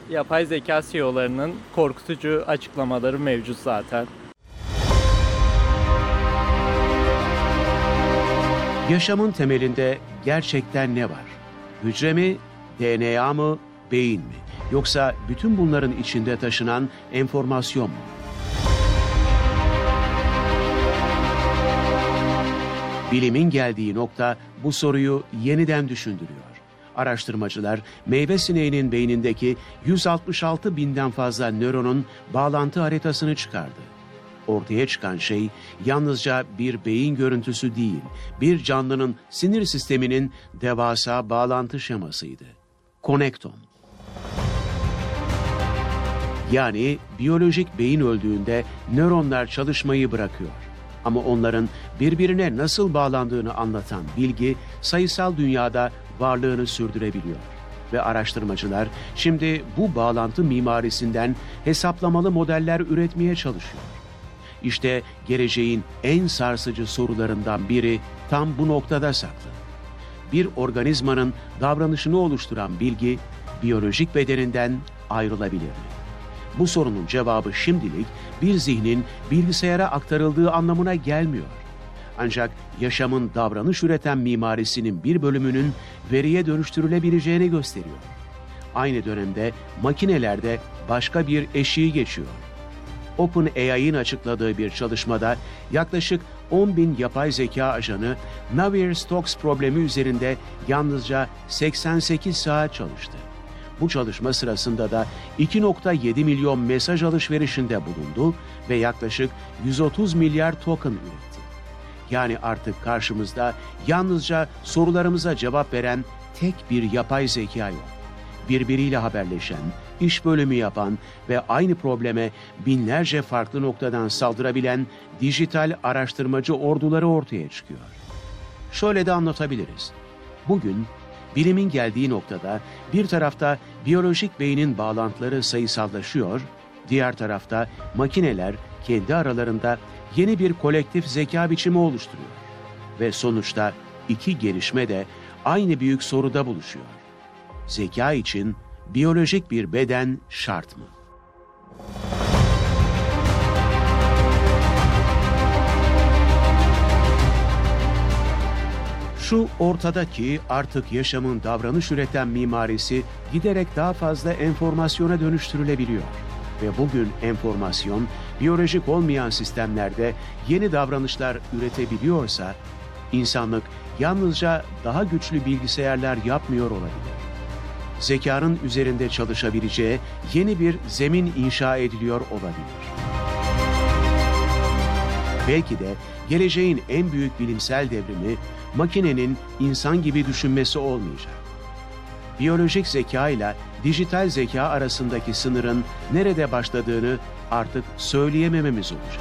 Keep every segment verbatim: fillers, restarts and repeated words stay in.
yapay zeka C E O'larının korkutucu açıklamaları mevcut zaten. Yaşamın temelinde gerçekten ne var? Hücre mi, D N A mı, beyin mi? Yoksa bütün bunların içinde taşınan enformasyon mu? Bilimin geldiği nokta bu soruyu yeniden düşündürüyor. Araştırmacılar meyve sineğinin beynindeki yüz altmış altı binden fazla nöronun bağlantı haritasını çıkardı. Ortaya çıkan şey yalnızca bir beyin görüntüsü değil, bir canlının sinir sisteminin devasa bağlantı şemasıydı. Konektom. Yani biyolojik beyin öldüğünde nöronlar çalışmayı bırakıyor. Ama onların birbirine nasıl bağlandığını anlatan bilgi sayısal dünyada varlığını sürdürebiliyor. Ve araştırmacılar şimdi bu bağlantı mimarisinden hesaplamalı modeller üretmeye çalışıyor. İşte geleceğin en sarsıcı sorularından biri tam bu noktada saklı. Bir organizmanın davranışını oluşturan bilgi biyolojik bedeninden ayrılabilir mi? Bu sorunun cevabı şimdilik bir zihnin bilgisayara aktarıldığı anlamına gelmiyor. Ancak yaşamın davranış üreten mimarisinin bir bölümünün veriye dönüştürülebileceğini gösteriyor. Aynı dönemde makinelerde başka bir eşiği geçiyor. OpenAI'nin açıkladığı bir çalışmada yaklaşık on bin yapay zeka ajanı Navier-Stokes problemi üzerinde yalnızca seksen sekiz saat çalıştı. Bu çalışma sırasında da iki nokta yedi milyon mesaj alışverişinde bulundu ve yaklaşık yüz otuz milyar token üretti. Yani artık karşımızda yalnızca sorularımıza cevap veren tek bir yapay zeka yok. Birbiriyle haberleşen, iş bölümü yapan ve aynı probleme binlerce farklı noktadan saldırabilen dijital araştırmacı orduları ortaya çıkıyor. Şöyle de anlatabiliriz. Bugün bilimin geldiği noktada bir tarafta biyolojik beynin bağlantıları sayısallaşıyor, diğer tarafta makineler kendi aralarında yeni bir kolektif zeka biçimi oluşturuyor. Ve sonuçta iki gelişme de aynı büyük soruda buluşuyor. Zeka için biyolojik bir beden şart mı? Şu ortadaki artık yaşamın davranış üreten mimarisi giderek daha fazla enformasyona dönüştürülebiliyor. Ve bugün enformasyon biyolojik olmayan sistemlerde yeni davranışlar üretebiliyorsa, insanlık yalnızca daha güçlü bilgisayarlar yapmıyor olabilir. Zekanın üzerinde çalışabileceği yeni bir zemin inşa ediliyor olabilir. Belki de geleceğin en büyük bilimsel devrimi makinenin insan gibi düşünmesi olmayacak. Biyolojik zeka ile dijital zeka arasındaki sınırın nerede başladığını artık söyleyemememiz olacak.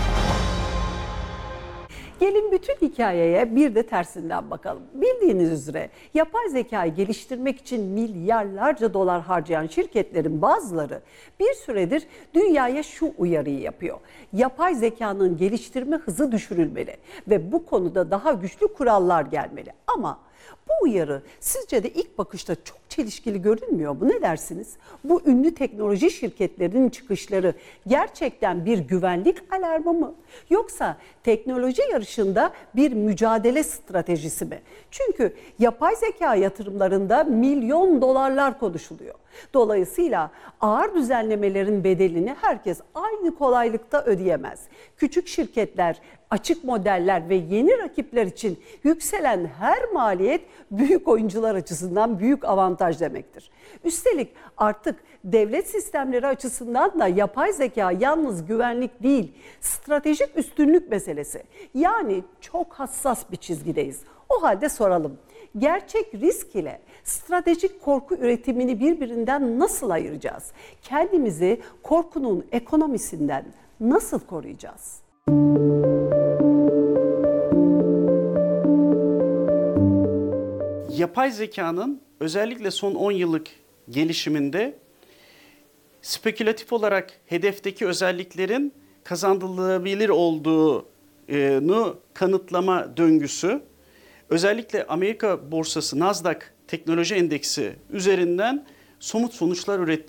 Gelin bütün hikayeye bir de tersinden bakalım. Bildiğiniz üzere yapay zekayı geliştirmek için milyarlarca dolar harcayan şirketlerin bazıları bir süredir dünyaya şu uyarıyı yapıyor. Yapay zekanın geliştirme hızı düşürülmeli ve bu konuda daha güçlü kurallar gelmeli. Ama bu uyarı sizce de ilk bakışta çok çelişkili görünmüyor mu? Ne dersiniz? Bu ünlü teknoloji şirketlerinin çıkışları gerçekten bir güvenlik alarmı mı? Yoksa teknoloji yarışında bir mücadele stratejisi mi? Çünkü yapay zeka yatırımlarında milyon dolarlar konuşuluyor. Dolayısıyla ağır düzenlemelerin bedelini herkes aynı kolaylıkta ödeyemez. Küçük şirketler, açık modeller ve yeni rakipler için yükselen her maliyet büyük oyuncular açısından büyük avantaj demektir. Üstelik artık devlet sistemleri açısından da yapay zeka yalnız güvenlik değil, stratejik üstünlük meselesi. Yani çok hassas bir çizgideyiz. O halde soralım. Gerçek risk ile stratejik korku üretimini birbirinden nasıl ayıracağız? Kendimizi korkunun ekonomisinden nasıl koruyacağız? Yapay zekanın özellikle son on yıllık gelişiminde spekülatif olarak hedefteki özelliklerin kazanılabilir olduğunu kanıtlama döngüsü, özellikle Amerika borsası Nasdaq Teknoloji Endeksi üzerinden somut sonuçlar ürettiğini